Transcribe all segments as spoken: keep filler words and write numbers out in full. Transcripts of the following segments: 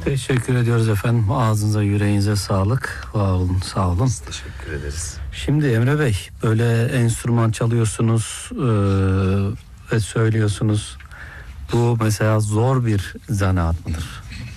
Teşekkür ediyoruz efendim. Ağzınıza, yüreğinize sağlık. Var olun, sağ olun. Biz teşekkür ederiz. Şimdi Emre Bey, böyle enstrüman çalıyorsunuz e, ve söylüyorsunuz. Bu mesela zor bir zanaat mıdır?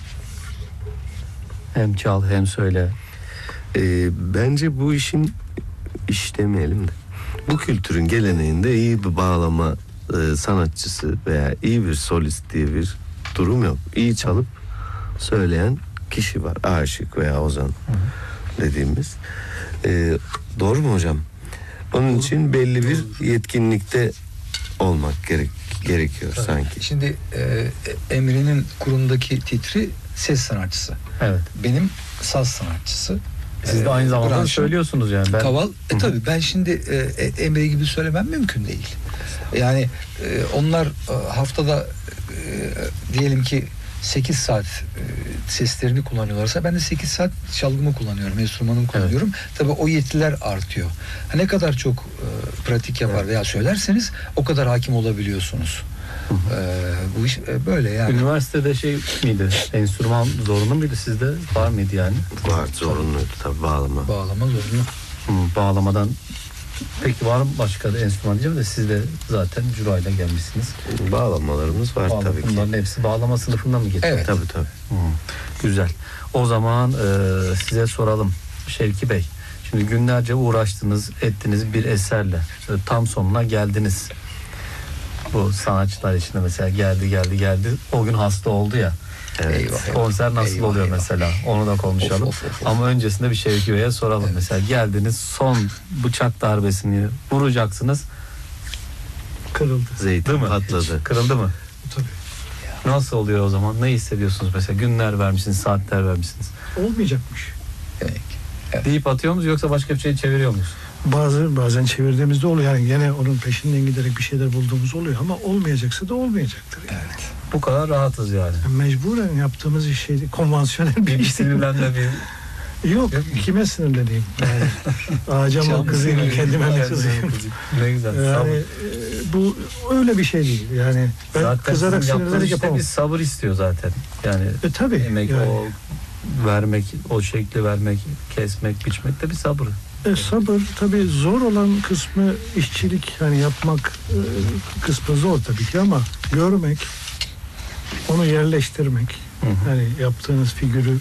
Hem çal hem söyle. Ee, bence bu işin iş demeyelim de bu kültürün geleneğinde iyi bir bağlama e, sanatçısı veya iyi bir solist diye bir durum yok. İyi çalıp söyleyen kişi var. Aşık veya ozan dediğimiz. Ee, doğru mu hocam? Onun doğru. için belli bir doğru. yetkinlikte olmak gerek gerekiyor tabii. sanki. Şimdi e, Emre'nin kurumdaki titri ses sanatçısı. Evet. Benim saz sanatçısı. Siz de aynı zamanda branşım, söylüyorsunuz yani. Ben... Kaval. E tabii ben şimdi e, Emre gibi söylemem mümkün değil. Yani e, onlar e, haftada e, diyelim ki sekiz saat e, seslerini kullanıyorlarsa ben de sekiz saat çalgımı kullanıyorum, enstrümanımı kullanıyorum. Evet. Tabii o yetiler artıyor. Ha, ne kadar çok e, pratik yapar evet. veya söylerseniz o kadar hakim olabiliyorsunuz. Ee, bu iş e, böyle yani. Üniversitede şey miydi? Enstrüman zorunlu muydu sizde? Var mıydı yani? Var, zorunluydu tabii bağlama. Bağlama zorunlu. Hmm, bağlamadan peki var mı başka da enstrüman diyeceğim de siz de zaten Juray'la gelmişsiniz. Bağlamalarımız var bağlama, tabii ki. Bunların hepsi bağlama sınıfından mı geçiyor? Evet. Tabii tabii. Hmm, güzel. O zaman e, size soralım Şevki Bey. Şimdi günlerce uğraştınız, ettiniz bir eserle. E, tam sonuna geldiniz. Bu sanatçılar içinde mesela geldi geldi geldi. O gün hasta oldu ya. Evet. Eyvah, konser nasıl eyvah, oluyor eyvah. mesela? Onu da konuşalım. Of, of, of, of. Ama öncesinde bir Şevki Bey'e soralım. Evet. Mesela geldiniz, son bıçak darbesini vuracaksınız. Kırıldı. Zeytin patladı. Kırıldı mı? Tabii. Nasıl oluyor o zaman? Ne hissediyorsunuz mesela? Günler vermişsiniz, saatler vermişsiniz. Olmayacakmış. Evet. Evet. Deyip atıyor muyuz yoksa başka bir şey çeviriyor muyuz? Bazı bazen çevirdiğimizde oluyor. Yani gene onun peşinden giderek bir şeyler bulduğumuz oluyor ama olmayacaksa da olmayacaktır yani. Evet. Bu kadar rahatız yani. Mecburen yaptığımız iş şey konvansiyonel bir iş. Sinirlenme bir... Yok, kime sinirleneyim? Yani, ağaca mı kızayım, kendime mi kızayım? Ne güzel. Yani e, bu öyle bir şey değil. Yani ben zaten kızarak sinirlenerek yapamam. Bir sabır istiyor zaten. Yani e, tabii. Emek yani. o vermek, o şekli vermek, kesmek, biçmek de bir sabır. E, sabır tabii zor olan kısmı işçilik, hani yapmak e, kısmı zor tabii ki ama görmek, onu yerleştirmek, hı hı. yani yaptığınız figürü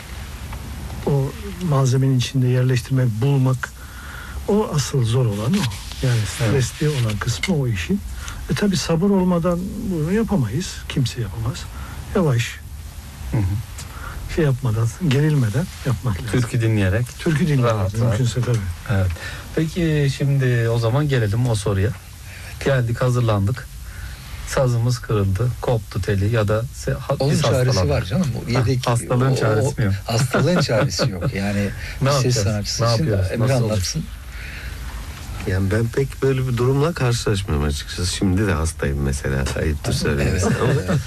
o malzemenin içinde yerleştirmek, bulmak, o asıl zor olan o. Yani stresli evet. olan kısmı o işin. E tabii sabır olmadan bunu yapamayız. Kimse yapamaz. Yavaş. Hı hı. Şey yapmadan, gerilmeden yapmak lazım. Türkü dinleyerek. Türkü dinleyerek mümkünse tabii. Evet. Peki şimdi o zaman gelelim o soruya. Geldik, hazırlandık. Sazımız kırıldı, koptu teli ya da onun çaresi var canım. O yedek, ha, hastalığın o, çaresi mi yok? Hastalığın çaresi yok. Yani ne ses sanatçısı ne için Emre anlatsın. Yani ben pek böyle bir durumla karşılaşmıyorum açıkçası. Şimdi de hastayım mesela. Ayıptır söylemesi. Evet.